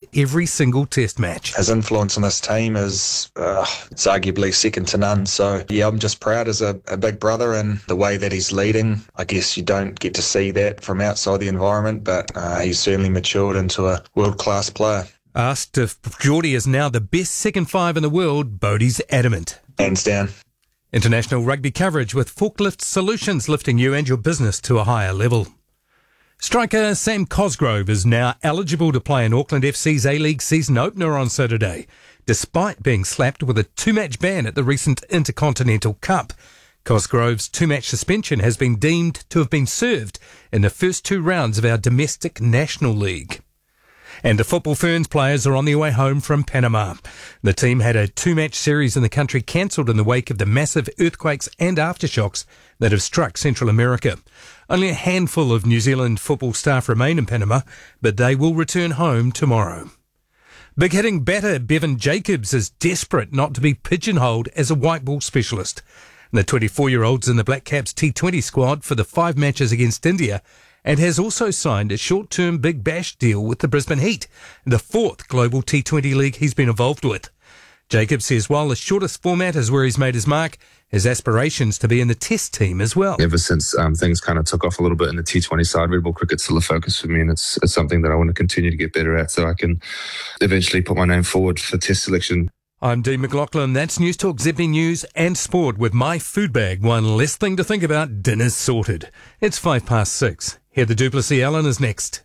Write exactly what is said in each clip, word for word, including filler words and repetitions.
every single test match. His influence on this team is uh, it's arguably second to none. So, yeah, I'm just proud as a, a big brother and the way that he's leading. I guess you don't get to see that from outside the environment, but uh, he's certainly matured into a world-class player. Asked if Geordie is now the best second five in the world, Bodie's adamant. Hands down. International rugby coverage with Forklift Solutions lifting you and your business to a higher level. Striker Sam Cosgrove is now eligible to play in Auckland F C's A-League season opener on Saturday, despite being slapped with a two-match ban at the recent Intercontinental Cup. Cosgrove's two-match suspension has been deemed to have been served in the first two rounds of our domestic National League. And the Football Ferns players are on their way home from Panama. The team had a two-match series in the country cancelled in the wake of the massive earthquakes and aftershocks that have struck Central America. Only a handful of New Zealand football staff remain in Panama, but they will return home tomorrow. Big-hitting batter Bevan Jacobs is desperate not to be pigeonholed as a white ball specialist. The twenty-four-year-old's in the Black Caps T twenty squad for the five matches against India and has also signed a short-term Big Bash deal with the Brisbane Heat, the fourth global T twenty league he's been involved with. Jacobs says while the shortest format is where he's made his mark, his aspirations to be in the Test team as well. Ever since um, things kind of took off a little bit in the T twenty side, red ball cricket's still a focus for me, and it's, it's something that I want to continue to get better at so I can eventually put my name forward for Test selection. I'm Dean McLaughlin. That's News Talk Z B News and Sport with my food bag. One less thing to think about. Dinner's sorted. It's five past six. Heather Duplessis Allen is next.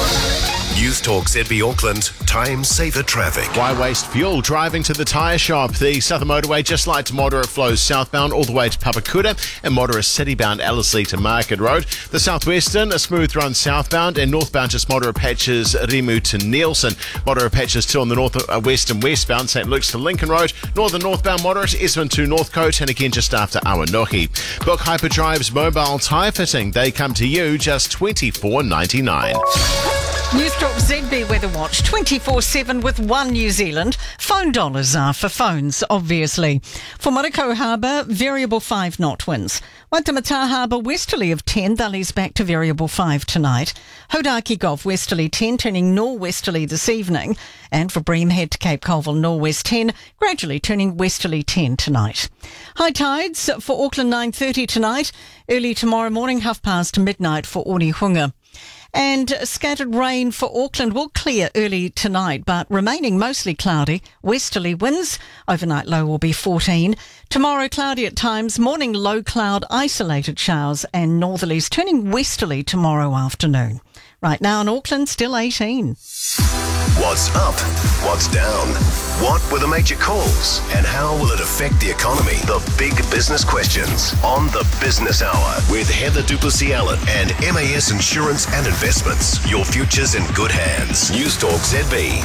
News Talk Z B Auckland, time saver traffic. Why waste fuel driving to the tyre shop? The Southern Motorway just light to moderate flows southbound all the way to Papakura and moderate citybound Ellerslie to Market Road. The Southwestern, a smooth run southbound and northbound just moderate patches Rimu to Nielsen. Moderate patches too on the north uh, west and westbound St Luke's to Lincoln Road. Northern northbound moderate Esmond to Northcote and again just after Awanohi. Book Hyperdrive's mobile tyre fitting. They come to you just twenty-four ninety-nine. News Talk Z B Weather Watch twenty-four seven with One New Zealand. Phone dollars are for phones, obviously. For Manukau Harbour, variable five knot winds. Waitemata Harbour, westerly of ten, they'll ease back to variable five tonight. Hodaki Gulf, westerly ten, turning norwesterly this evening. And for Bream Head to Cape Colville, norwest ten, gradually turning westerly ten tonight. High tides for Auckland nine thirty tonight. Early tomorrow morning, half past midnight for Orihunga. And scattered rain for Auckland will clear early tonight, but remaining mostly cloudy. Westerly winds. Overnight low will be fourteen. Tomorrow cloudy at times. Morning low cloud, isolated showers and northerlies turning westerly tomorrow afternoon. Right now in Auckland, still eighteen. What's up? What's down? What were the major calls? And how will it affect the economy? The big business questions on the Business Hour with Heather Duplessis Allen and M A S Insurance and Investments. Your future's in good hands. News Talk Z B.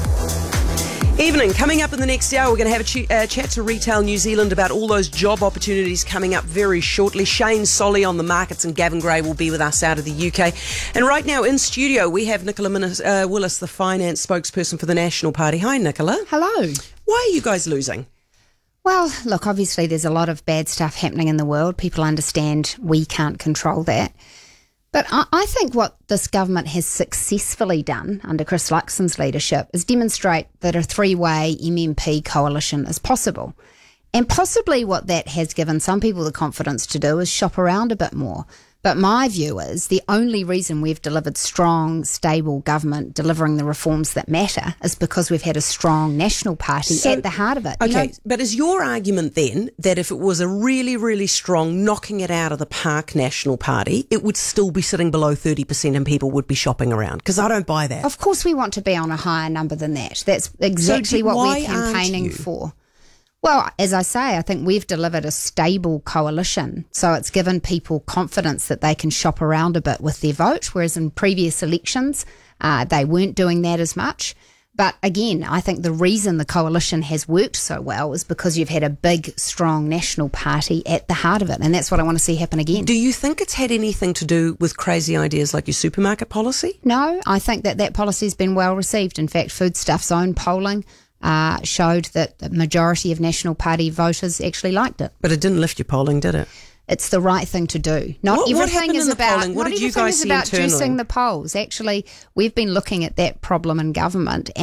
Evening. Coming up in the next hour, we're going to have a ch- uh, chat to Retail New Zealand about all those job opportunities coming up very shortly. Shane Solly on the markets and Gavin Gray will be with us out of the U K. And right now in studio, we have Nicola Minis- uh, Willis, the finance spokesperson for the National Party. Hi, Nicola. Hello. Why are you guys losing? Well, look, obviously there's a lot of bad stuff happening in the world. People understand we can't control that. But I, I think what this government has successfully done under Chris Luxon's leadership is demonstrate that a three-way M M P coalition is possible. And possibly what that has given some people the confidence to do is shop around a bit more. But my view is the only reason we've delivered strong, stable government delivering the reforms that matter is because we've had a strong National Party so, at the heart of it. Okay, you know, but is your argument then that if it was a really, really strong knocking it out of the park National Party, it would still be sitting below thirty percent and people would be shopping around? Because I don't buy that. Of course we want to be on a higher number than that. That's exactly so what why we're campaigning aren't you? for. Well, as I say, I think we've delivered a stable coalition. So it's given people confidence that they can shop around a bit with their vote, whereas in previous elections, uh, they weren't doing that as much. But again, I think the reason the coalition has worked so well is because you've had a big, strong National Party at the heart of it. And that's what I want to see happen again. Do you think it's had anything to do with crazy ideas like your supermarket policy? No, I think that that policy has been well received. In fact, Foodstuff's own polling Uh, showed that the majority of National Party voters actually liked it. But it didn't lift your polling, did it? It's the right thing to do. Not what, everything what is about. Polling? What not did you everything guys is see about internally? dressing the polls. Actually, we've been looking at that problem in government.